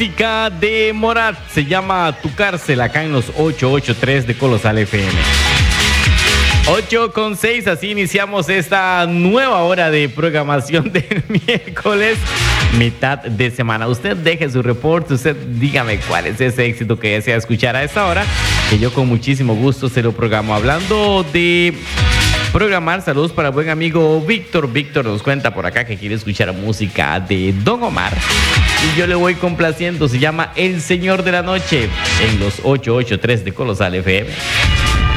música de Morat. Se llama Tu Cárcel, acá en los 883 de Colosal FM. 8:06, así iniciamos esta nueva hora de programación del miércoles, mitad de semana. Usted deje su reporte, usted dígame cuál es ese éxito que desea escuchar a esta hora, que yo con muchísimo gusto se lo programo. Hablando de programar, saludos para el buen amigo Víctor. Víctor nos cuenta por acá que quiere escuchar música de Don Omar y yo le voy complaciendo. Se llama El Señor de la Noche en los 883 de Colosal FM.